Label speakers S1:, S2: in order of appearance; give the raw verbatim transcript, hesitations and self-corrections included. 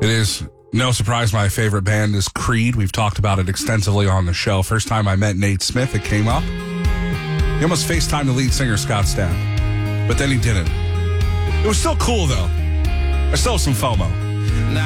S1: It is no surprise my favorite band is Creed. We've talked about it extensively on the show. First time I met Nate Smith, it came up. He almost FaceTimed the lead singer, Scott Stapp, but then he didn't. It was still cool, though. I still have some FOMO.